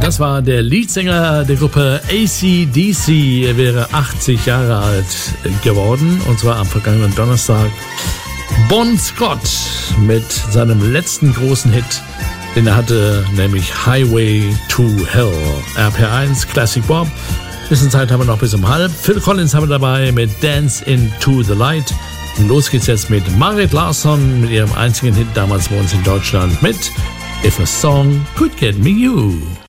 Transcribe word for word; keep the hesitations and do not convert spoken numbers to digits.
Das war der Leadsänger der Gruppe A C D C. Er wäre achtzig Jahre alt geworden, und zwar am vergangenen Donnerstag. Bon Scott mit seinem letzten großen Hit, den er hatte, nämlich Highway to Hell. R P eins Classic Bob. Bisschen Zeit haben wir noch bis um halb. Phil Collins haben wir dabei mit Dance into the Light. Und los geht's jetzt mit Margaret Larsson mit ihrem einzigen Hit damals bei uns in Deutschland mit If a Song Could Get Me You.